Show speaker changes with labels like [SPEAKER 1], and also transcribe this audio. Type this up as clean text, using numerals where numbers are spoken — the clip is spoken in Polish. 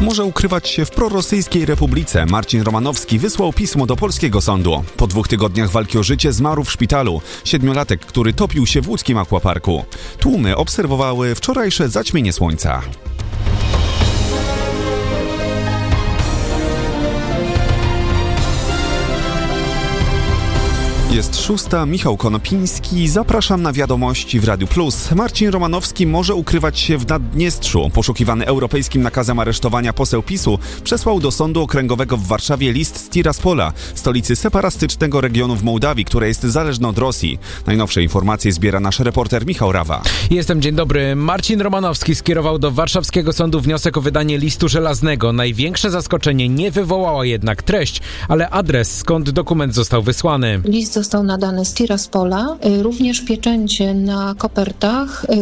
[SPEAKER 1] może ukrywać się w prorosyjskiej republice. Marcin Romanowski wysłał pismo do polskiego sądu. Po 2 tygodniach walki o życie zmarł w szpitalu. 7-latek, który topił się w łódzkim aquaparku. Tłumy obserwowały wczorajsze zaćmienie słońca. Jest 6, Michał Konopiński. Zapraszam na wiadomości w Radiu Plus. Marcin Romanowski może ukrywać się w Naddniestrzu. Poszukiwany europejskim nakazem aresztowania poseł PiS-u przesłał do Sądu Okręgowego w Warszawie list z Tiraspola, stolicy separatystycznego regionu w Mołdawii, która jest zależna od Rosji. Najnowsze informacje zbiera nasz reporter Michał Rawa.
[SPEAKER 2] Dzień dobry. Marcin Romanowski skierował do warszawskiego sądu wniosek o wydanie listu żelaznego. Największe zaskoczenie nie wywołała jednak treść, ale adres, skąd dokument został wysłany.
[SPEAKER 3] List został nadany z Tiraspola. Również pieczęcie na kopertach